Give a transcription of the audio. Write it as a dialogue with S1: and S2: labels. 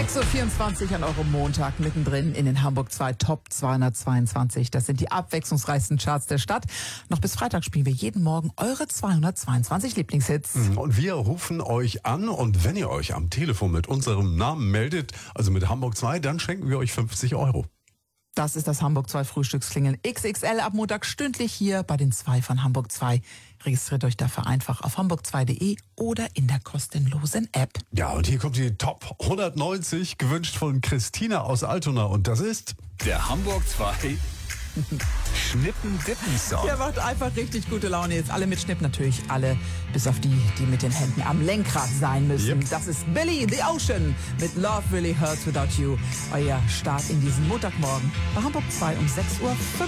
S1: 6.24 Uhr an eurem Montag mittendrin in den Hamburg 2 Top 222. Das sind die abwechslungsreichsten Charts der Stadt. Noch bis Freitag spielen wir jeden Morgen eure 222 Lieblingshits.
S2: Und wir rufen euch an und wenn ihr euch am Telefon mit unserem Namen meldet, also mit Hamburg 2, dann schenken wir euch 50 Euro.
S1: Das ist das Hamburg 2 Frühstücksklingeln XXL ab Montag stündlich hier bei den 2 von Hamburg 2. Registriert euch dafür einfach auf hamburg2.de oder in der kostenlosen App.
S2: Ja, und hier kommt die Top 190, gewünscht von Christina aus Altona. Und das ist
S3: der Hamburg 2 Schnippen-Dippen-Song.
S1: Der macht einfach richtig gute Laune. Jetzt alle mit Schnipp, natürlich alle, bis auf die, die mit den Händen am Lenkrad sein müssen.
S2: Yep.
S1: Das ist Billy the Ocean mit Love Really Hurts Without You. Euer Start in diesen Montagmorgen bei Hamburg 2 um 6.05 Uhr.